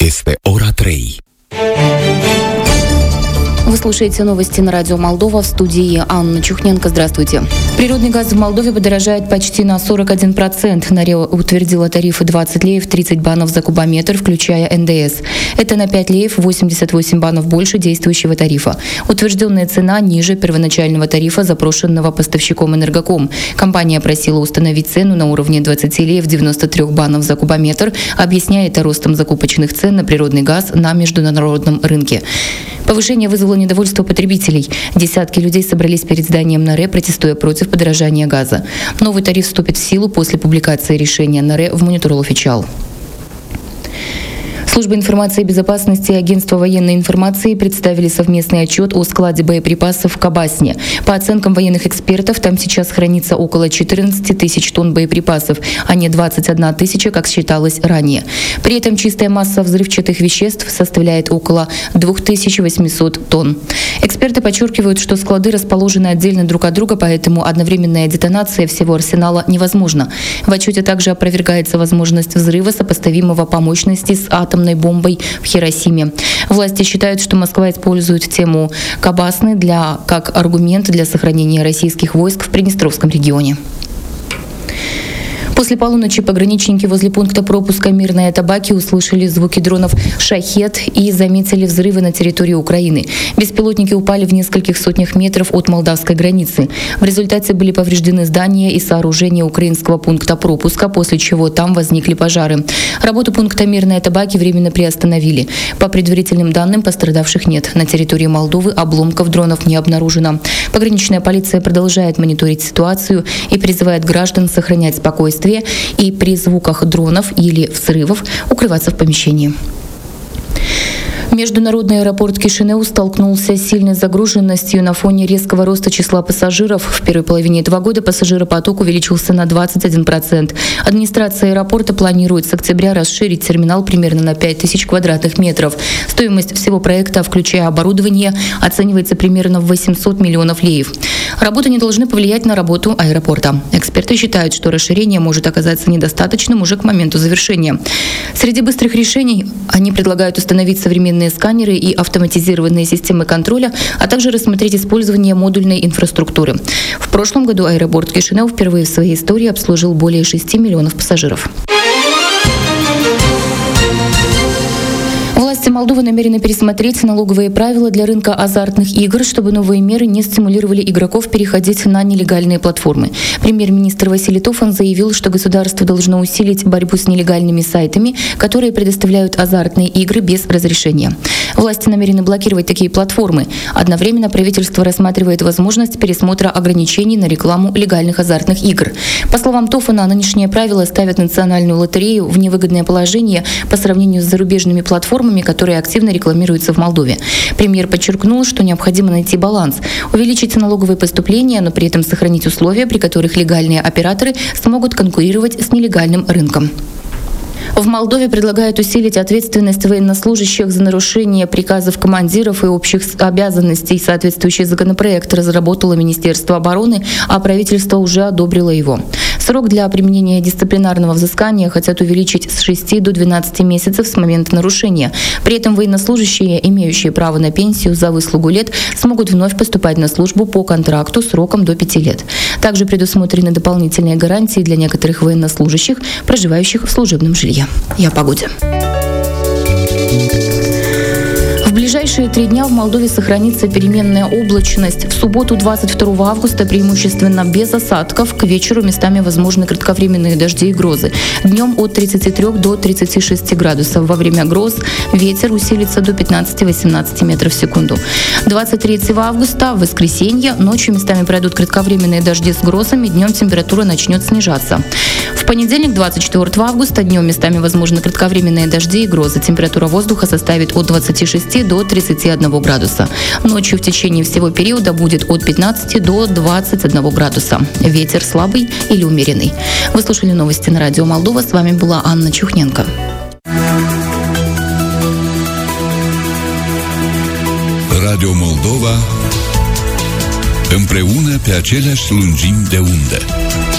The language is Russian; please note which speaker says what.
Speaker 1: Este ora 3.
Speaker 2: Вы слушаете новости на радио Молдова, в студии Анна Чухненко. Здравствуйте. Природный газ в Молдове подорожает почти на 41%. НАРЕ утвердила тарифы 20 леев, 30 банов за кубометр, включая НДС. Это на 5 леев, 88 банов больше действующего тарифа. Утвержденная цена ниже первоначального тарифа, запрошенного поставщиком Энергоком. Компания просила установить цену на уровне 20 леев, 93 банов за кубометр, объясняя это ростом закупочных цен на природный газ на международном рынке. Повышение вызвало недовольство потребителей. Десятки людей собрались перед зданием НАРЕ, протестуя против подорожания газа. Новый тариф вступит в силу после публикации решения НАРЕ в Monitorul Oficial. Служба информации и безопасности и Агентство военной информации представили совместный отчет о складе боеприпасов в Кабасне. По оценкам военных экспертов, там сейчас хранится около 14 тысяч тонн боеприпасов, а не 21 тысяча, как считалось ранее. При этом чистая масса взрывчатых веществ составляет около 2800 тонн. Эксперты подчеркивают, что склады расположены отдельно друг от друга, поэтому одновременная детонация всего арсенала невозможна. В отчете также опровергается возможность взрыва, сопоставимого по мощности с атомной бомбой в Хиросиме. Власти считают, что Москва использует тему Кабасны как аргумент для сохранения российских войск в Приднестровском регионе. После полуночи пограничники возле пункта пропуска Мирная Табаки услышали звуки дронов «Шахед» и заметили взрывы на территории Украины. Беспилотники упали в нескольких сотнях метров от молдавской границы. В результате были повреждены здания и сооружения украинского пункта пропуска, после чего там возникли пожары. Работу пункта Мирная Табаки временно приостановили. По предварительным данным, пострадавших нет. На территории Молдовы обломков дронов не обнаружено. Пограничная полиция продолжает мониторить ситуацию и призывает граждан сохранять спокойствие и при звуках дронов или взрывов укрываться в помещении. Международный аэропорт Кишинеу столкнулся с сильной загруженностью на фоне резкого роста числа пассажиров. В первой половине этого года пассажиропоток увеличился на 21%. Администрация аэропорта планирует с октября расширить терминал примерно на 5000 квадратных метров. Стоимость всего проекта, включая оборудование, оценивается примерно в 800 миллионов леев. Работы не должны повлиять на работу аэропорта. Эксперты считают, что расширение может оказаться недостаточным уже к моменту завершения. Среди быстрых решений они предлагают установить современные сканеры и автоматизированные системы контроля, а также рассмотреть использование модульной инфраструктуры. В прошлом году аэропорт Кишинеу впервые в своей истории обслужил более 6 миллионов пассажиров. Власти Молдовы намерены пересмотреть налоговые правила для рынка азартных игр, чтобы новые меры не стимулировали игроков переходить на нелегальные платформы. Премьер-министр Василий Тофан заявил, что государство должно усилить борьбу с нелегальными сайтами, которые предоставляют азартные игры без разрешения. Власти намерены блокировать такие платформы. Одновременно правительство рассматривает возможность пересмотра ограничений на рекламу легальных азартных игр. По словам Тофана, нынешние правила ставят национальную лотерею в невыгодное положение по сравнению с зарубежными платформами, которые активно рекламируются в Молдове. Премьер подчеркнул, что необходимо найти баланс, увеличить налоговые поступления, но при этом сохранить условия, при которых легальные операторы смогут конкурировать с нелегальным рынком. В Молдове предлагают усилить ответственность военнослужащих за нарушение приказов командиров и общих обязанностей. Соответствующий законопроект разработало Министерство обороны, а правительство уже одобрило его. Срок для применения дисциплинарного взыскания хотят увеличить с 6 до 12 месяцев с момента нарушения. При этом военнослужащие, имеющие право на пенсию за выслугу лет, смогут вновь поступать на службу по контракту сроком до 5 лет. Также предусмотрены дополнительные гарантии для некоторых военнослужащих, проживающих в служебном жилье. И о погоде. В ближайшие 3 дня в Молдове сохранится переменная облачность. В субботу 22 августа преимущественно без осадков. К вечеру местами возможны кратковременные дожди и грозы. Днем от 33 до 36 градусов. Во время гроз ветер усилится до 15-18 метров в секунду. 23 августа, воскресенье, ночью местами пройдут кратковременные дожди с грозами. Днем температура начнет снижаться. В понедельник, 24 августа, днем местами возможны кратковременные дожди и грозы. Температура воздуха составит от 26 до 31 градуса. Ночью в течение всего периода будет от 15 до 21 градуса. Ветер слабый или умеренный. Вы слушали новости на радио Молдова. С vami была Анна Чухненко.
Speaker 1: Radio Moldova, împreună pe aceleași lungimi de undă.